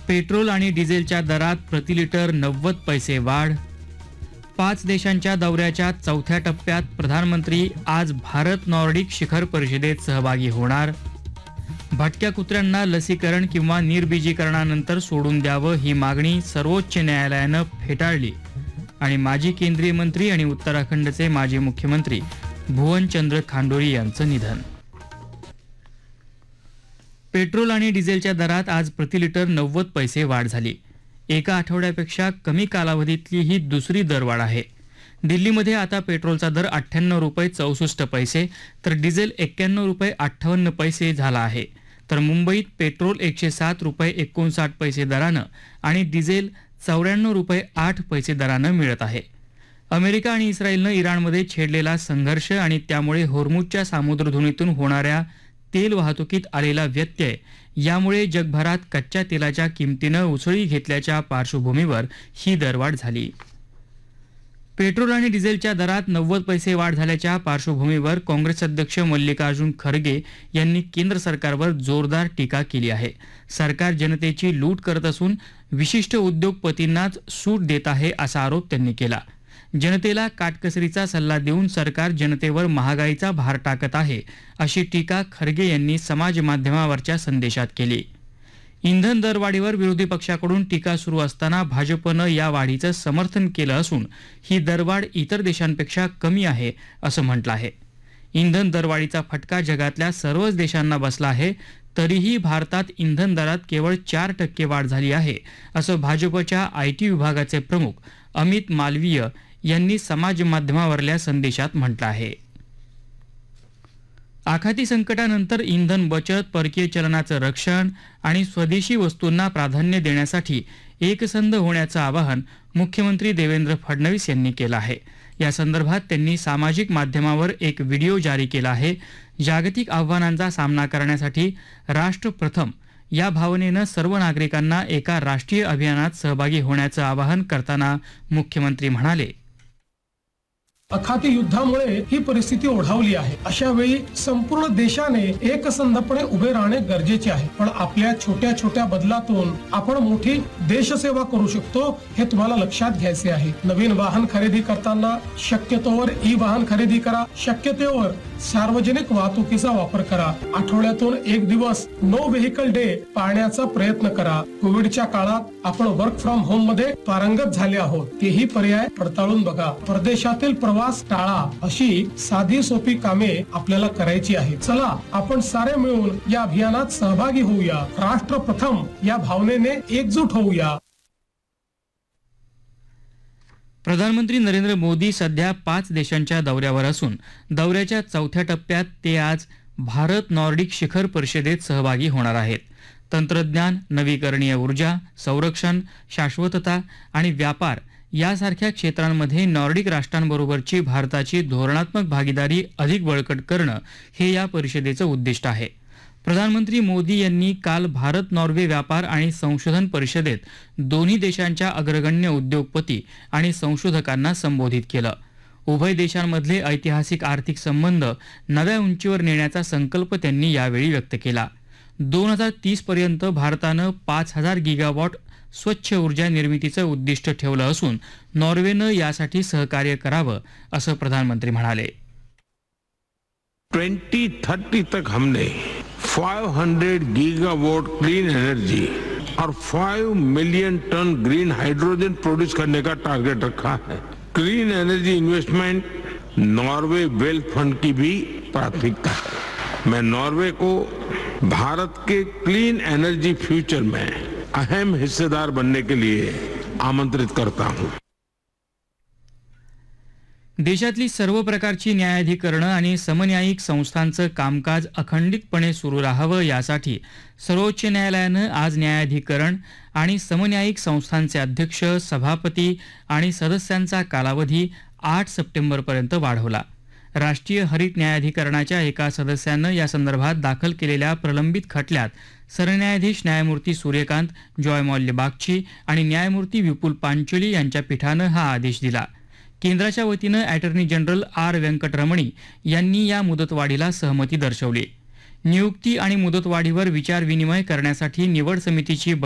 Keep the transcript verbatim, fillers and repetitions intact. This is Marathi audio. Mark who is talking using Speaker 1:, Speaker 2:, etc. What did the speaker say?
Speaker 1: पेट्रोल आणि डिझेलच्या दरात प्रति लिटर नव्वद पैसे वाढ. पाच देशांच्या दौऱ्याच्या चौथ्या टप्प्यात प्रधानमंत्री आज भारत नॉर्डिक शिखर परिषदेत सहभागी होणार. भटक्या कुत्र्यांना लसीकरण किंवा निर्बीजीकरणानंतर सोडून द्यावं ही मागणी सर्वोच्च न्यायालयानं फेटाळली. आणि माजी केंद्रीय मंत्री आणि उत्तराखंडचे माजी मुख्यमंत्री भुवनचंद्र खांडोरी यांचं निधन. पेट्रोल आणि डिझेलच्या दरात आज प्रति लिटर नव्वद पैसे वाढ झाली. एका आठवड्यापेक्षा कमी कालावधीतली ही दुसरी दरवाढ आहे. दिल्लीमध्ये आता पेट्रोलचा दर अठ्ठ्याण्णव रुपये चौसष्ट पैसे तर डिझेल एक्क्याण्णव रुपये अठ्ठावन्न पैसे झाला आहे. तर मुंबईत पेट्रोल एकशे सात रुपये एकोणसाठ पैसे दरानं आणि डिझेल चौऱ्याण्णव रुपये आठ पैसे दरानं मिळत आहे. अमेरिका आणि इस्रायलनं इराणमध्ये छेडलेला संघर्ष आणि त्यामुळे होर्मुझच्या सामुद्रधुनीतून होणाऱ्या तेल वाहतुकीत आलेला व्यत्यय यामुळे जगभरात कच्च्या तेलाच्या किमतीनं उसळी घेतल्याच्या पार्श्वभूमीवर ही दरवाढ झाली. पेट्रोल आणि डिझेलच्या दरात नव्वद पैसे वाढ झाल्याच्या पार्श्वभूमीवर काँग्रेस अध्यक्ष मल्लिकार्जुन खरगे यांनी केंद्र सरकारवर जोरदार टीका केली आहे. सरकार जनतेची लूट करत असून विशिष्ट उद्योगपतींनाच सूट देत आहे असा आरोप त्यांनी केला. जनतेला काटकसरीचा सल्ला देऊन सरकार जनतेवर महागाईचा भार टाकत आहे अशी टीका खरगे यांनी समाज माध्यमावरच्या संदेशात केली. इंधन दरवाढीवर विरोधी पक्षाकडून टीका सुरू असताना भाजपनं या वाढीचं समर्थन केलं असून ही दरवाढ इतर देशांपेक्षा कमी आहे असं म्हटलं आहे. इंधन दरवाढीचा फटका जगातल्या सर्वच देशांना बसला आहे तरीही भारतात इंधन दरात केवळ चार टक्के वाढ झाली आहे असं भाजपच्या आयटी विभागाचे प्रमुख अमित मालवीय यांनी समाज माध्यमावरल्या संदेशात म्हटलं आहे. आखाती संकटानंतर इंधन बचत, परकीय चलनाचं रक्षण आणि स्वदेशी वस्तूंना प्राधान्य देण्यासाठी एकसंध होण्याचं आवाहन मुख्यमंत्री देवेंद्र फडणवीस यांनी केलं आहे. या संदर्भात त्यांनी सामाजिक माध्यमावर एक व्हिडिओ जारी केला आहे. जागतिक आव्हानांचा सामना करण्यासाठी राष्ट्र प्रथम या भावनेनं सर्व नागरिकांना एका राष्ट्रीय अभियानात सहभागी होण्याचं आवाहन करताना मुख्यमंत्री म्हणाले,
Speaker 2: अखाती युद्धामुळे ही परिस्थिती ओढावली आहे. अशा वेळी संपूर्ण देशाने एकसंधपणे उभे राहणे गरजेचे आहे. पण आपल्या छोट्या छोट्या बदलातून आपण मोठी देशसेवा करू शकतो हे तुम्हाला लक्षात घ्यायचे आहे. नवीन वाहन खरेदी करताना शक्यतोवर ई वाहन खरेदी करा. शक्यतोवर सार्वजनिक वाहतुकीचा वापर करा. आठवड्यातून एक दिवस नो व्हेकल डे पाळण्याचा प्रयत्न करा. कोविडच्या काळात आपण वर्क फ्रॉम होम मध्ये पारंगत झाले आहोत. तेही पर्याय पडताळून बघा. परदेशातील प्रवास टाळा. अशी साधी सोपी कामे आपल्याला करायची आहे. चला आपण सारे मिळून या अभियानात सहभागी होऊया. राष्ट्र प्रथम या भावनेने एकजूट होऊया.
Speaker 1: प्रधानमंत्री नरेंद्र मोदी सध्या पाच देशांच्या दौऱ्यावर असून दौऱ्याच्या चौथ्या टप्प्यात ते आज भारत नॉर्डिक शिखर परिषदेत सहभागी होणार आहेत. तंत्रज्ञान, नवीकरणीय ऊर्जा, संरक्षण, शाश्वतता आणि व्यापार यासारख्या क्षेत्रांमध्ये नॉर्डिक राष्ट्रांबरोबरची भारताची धोरणात्मक भागीदारी अधिक बळकट करणं हे या परिषदेचं उद्दिष्ट आहे. प्रधानमंत्री मोदी यांनी काल भारत नॉर्वे व्यापार आणि संशोधन परिषदेत दोन्ही देशांच्या अग्रगण्य उद्योगपती आणि संशोधकांना संबोधित केलं. उभय देशांमधले ऐतिहासिक आर्थिक संबंध नव्या उंचीवर नेण्याचा संकल्प त्यांनी यावेळी व्यक्त केला. दोन हजार तीस पर्यंत भारतानं पाच हजार गिगावॉट स्वच्छ ऊर्जा निर्मितीचं उद्दिष्ट ठेवलं असून नॉर्वेनं यासाठी सहकार्य करावं असं प्रधानमंत्री म्हणाले.
Speaker 3: ट्वेंटी थर्टी तक हमने पाँच सौ गीगावाट क्लीन एनर्जी और पाँच million ton green hydrogen produce करने का टारगेट रखा है. Clean energy investment Norway wealth fund की भी प्राथमिकता है. मैं नॉर्वे को भारत के क्लीन एनर्जी फ्यूचर में अहम हिस्सेदार बनने के लिए आमंत्रित करता हूं.
Speaker 1: देशातली सर्व प्रकारची न्यायाधिकरणं आणि समन्यायिक संस्थांचं कामकाज अखंडितपणे सुरू राहावं यासाठी सर्वोच्च न्यायालयानं आज न्यायाधिकरण आणि समन्यायिक संस्थांचे अध्यक्ष, सभापती आणि सदस्यांचा कालावधी आठ सप्टेंबरपर्यंत वाढवला. राष्ट्रीय हरित न्यायाधिकरणाच्या एका सदस्यानं या संदर्भात दाखल केलेल्या प्रलंबित खटल्यात सरन्यायाधीश न्यायमूर्ती सूर्यकांत, जॉयमॉल्य बागची आणि न्यायमूर्ती विपुल पांचोली यांच्या पीठानं हा आदेश दिला. केंद्राच्या वतीनं अॅटर्नी जनरल आर व्यंकटरमणी यांनी या मुदतवाढीला सहमती दर्शवली. नियुक्ती आणि मुदतवाढीवर विचारविनिमय करण्यासाठी निवड समितीची